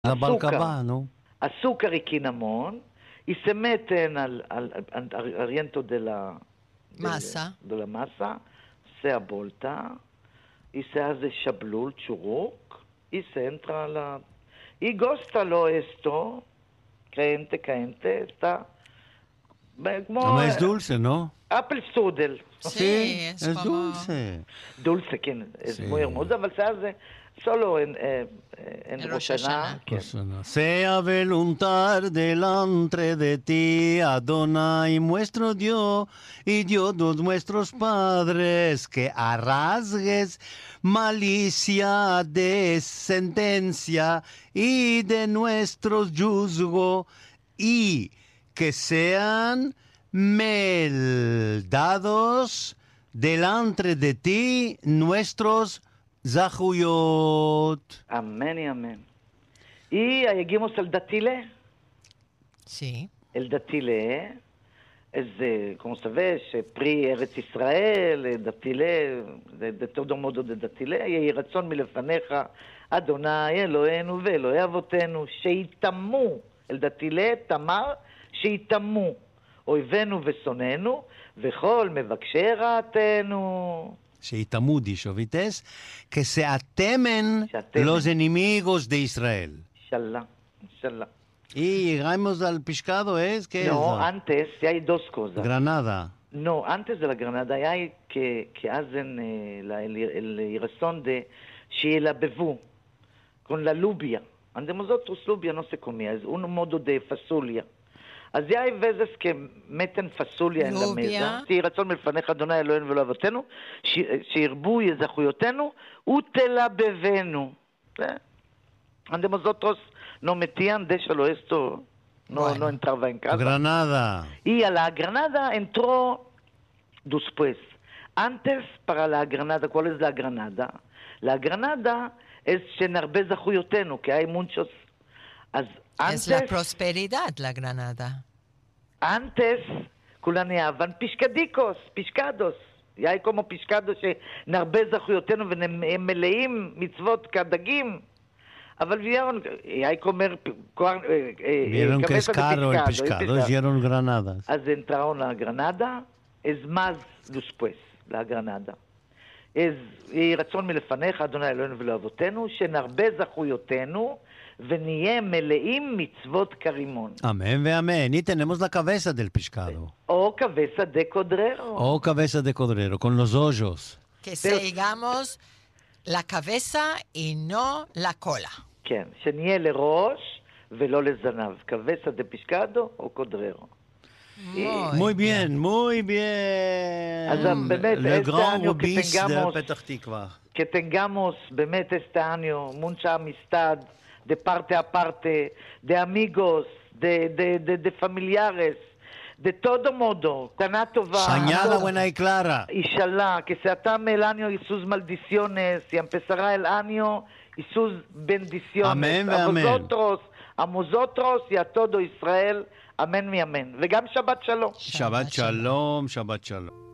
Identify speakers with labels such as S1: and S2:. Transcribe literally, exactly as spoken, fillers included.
S1: La balcaba, ¿no?
S2: Azúcar y cinnamon, y se meten al, al, al, al riento de la
S3: masa.
S2: De, de la masa, se abolta y se hace shablul, churuk, y se entra a la... Y góstalo esto, caente, caente, está... Como,
S1: no, es dulce, ¿no?
S2: Apple strudel.
S3: Sí,
S1: sí,
S3: es,
S1: es
S3: como...
S1: dulce.
S2: Dulce, que es
S1: sí.
S2: muy hermoso, pero se hace solo en, eh, en Rosh Hashanah.
S1: Sea voluntad delante de ti, Adonai, nuestro Dios, y Dios de nuestros padres, que arrasgues malicia de sentencia y de nuestros juzgo, y que sean meldados delante de ti nuestros zahuyot.
S2: Amén y amén. Y lleguemos al datile.
S3: Sí.
S2: El datile es, de, como se ve, פרי ארץ ישראל, דתילה, de todo modo de דתילה, יהי רצון מלפניך, אדוני אלוהינו ואלוהי אבותינו, שיתמו, אל דתילה תמר, שיתמו, אויבינו ושונאינו, וכל מבקשי רעתנו.
S1: שיתמו, dicho, ¿vites? Que se atemen los enemigos de Israel.
S2: Inshallah, inshallah.
S1: Y llegamos al pescado, ¿es? ¿Qué
S2: no,
S1: es?
S2: antes hay dos cosas.
S1: Granada.
S2: No, antes de la granada hay que, que hacen eh, la, el, el razón de שילבבו, con la lubia. Ante nosotros lubia no se comía, es un modo de fasolia. אז hay veces que meten fasolia en la mesa. תהי רצון מלפניך אדוני אלוהינו ואלוהי אבותינו, שירבו יזכויותינו ותלבבנו. Ante nosotros no metían, déjalo esto, no, bueno. no entraba en casa.
S1: Granada.
S2: Y a la granada entró después. Antes, para la granada, ¿cuál es la granada? La granada es שנרבה זכויותינו, que hay muchos. אז
S3: es la prosperidad, la granada.
S2: Antes, כולן יאהבן פשקדיקוס, פשקדוס. hay como פשקדוס שנרבה זכויותינו והם מלאים מצוות כדגים. אבל vieron, hay comer...
S1: Vieron que es caro el pescado, hicieron granadas.
S2: אז entraron la granada, es más después, la granada. es יהי רצון מלפניך, אדוני אלוהינו ולאבותינו, שנרבה זכויותינו, ונהיה מלאים מצוות כרימון.
S1: Amén, ve amén. Y tenemos la cabeza del pescado.
S2: O cabeza de cordero.
S1: O cabeza de cordero, con los hoyos.
S3: Que sigamos la cabeza y no la cola.
S2: כן, שנהיה לראש ולא לזנב. cabeza de pescado o cordero.
S3: Muy,
S1: muy bien, muy bien.
S2: אז באמת,
S1: Le grand
S2: año que
S1: rubis de
S2: tengamos,
S1: Petah Tikva.
S2: que tengamos באמת este año mucha amistad de parte a parte, de amigos, de, de, de, de familiares, de todo modo. Cana tova.
S1: Señala buena y clara.
S2: Inshallah, que se atame el año y sus maldiciones y empezará el año y sus bendiciones.
S1: Amén,
S2: a
S1: amén.
S2: vosotros, a nosotros y a todo Israel. Amén y amén. וגם שבת שלום.
S1: Shabbat shalom, Shabbat shalom.